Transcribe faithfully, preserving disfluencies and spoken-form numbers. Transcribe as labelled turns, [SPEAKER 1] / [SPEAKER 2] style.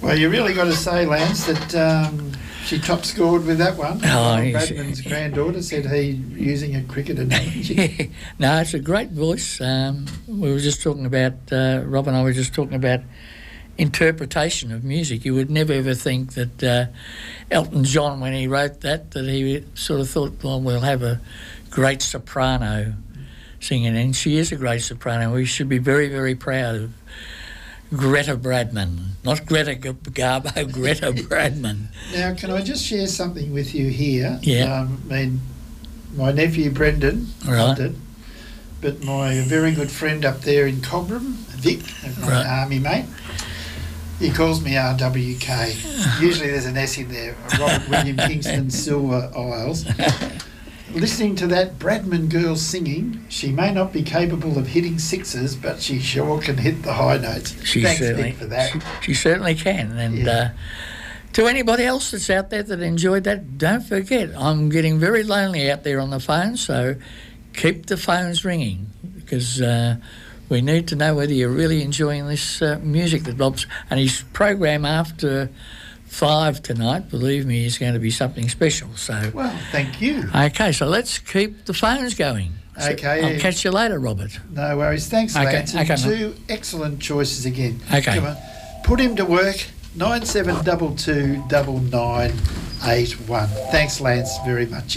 [SPEAKER 1] Well, you really got to say, Lance, that um, she top scored with that one.
[SPEAKER 2] Oh,
[SPEAKER 1] Bradman's granddaughter said he using a cricket analogy.
[SPEAKER 2] No, it's a great voice. Um, we were just talking about, uh, Rob and I were just talking about interpretation of music. You would never ever think that uh, Elton John, when he wrote that, that he sort of thought, well, we'll have a great soprano singing, and she is a great soprano. We should be very, very proud of Greta Bradman, not Greta Garbo, Greta Bradman.
[SPEAKER 1] Now, can I just share something with you here?
[SPEAKER 2] Yeah.
[SPEAKER 1] Um, I mean, my nephew Brendan,
[SPEAKER 2] Right.
[SPEAKER 1] London, but my very good friend up there in Cobram, Vic, my
[SPEAKER 2] Right.
[SPEAKER 1] army mate, he calls me R W K. Usually there's an S in there, Robert William Kingston Silver Isles. Listening to that Bradman girl singing, she may not be capable of hitting sixes, but she sure can hit the high notes.
[SPEAKER 2] She
[SPEAKER 1] Thanks,
[SPEAKER 2] certainly,
[SPEAKER 1] Vic, for that.
[SPEAKER 2] She, she certainly can. And
[SPEAKER 1] Yeah.
[SPEAKER 2] uh, to anybody else that's out there that enjoyed that, don't forget, I'm getting very lonely out there on the phone, so keep the phones ringing, because uh, we need to know whether you're really enjoying this uh, music that Rob's... And his program after five tonight, believe me, is going to be something special. So,
[SPEAKER 1] Well, thank you.
[SPEAKER 2] okay, so let's keep the phones going. So
[SPEAKER 1] Okay.
[SPEAKER 2] I'll catch you later, Robert.
[SPEAKER 1] No worries. Thanks,
[SPEAKER 2] Okay,
[SPEAKER 1] Lance. And
[SPEAKER 2] okay,
[SPEAKER 1] two excellent choices again.
[SPEAKER 2] Okay.
[SPEAKER 1] Come on. Put him to work. nine seven two two nine nine eight one. Thanks, Lance, very much.